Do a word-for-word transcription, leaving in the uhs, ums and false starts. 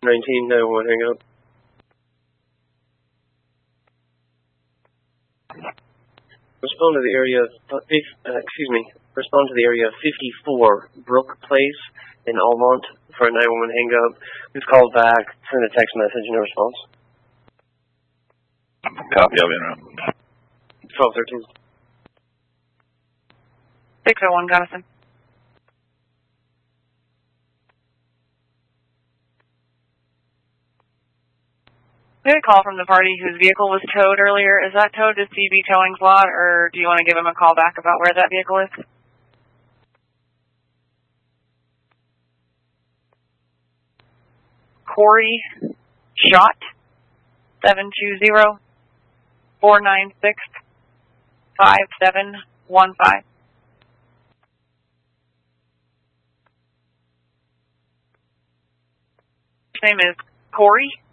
nineteen, nine one one, hang up. Respond to the area, uh, excuse me, respond to the area fifty-four Brook Place in Almont for a nine one one hang up. Please call back, send a text message, no response. Copy, I'll be in room. twelve thirteen. six oh one, Gunnison. We had a call from the party whose vehicle was towed earlier. Is that towed to C B towing slot, or do you want to give him a call back about where that vehicle is? Corey Shot, seven two zero, four nine six, five seven one five. His name is Corey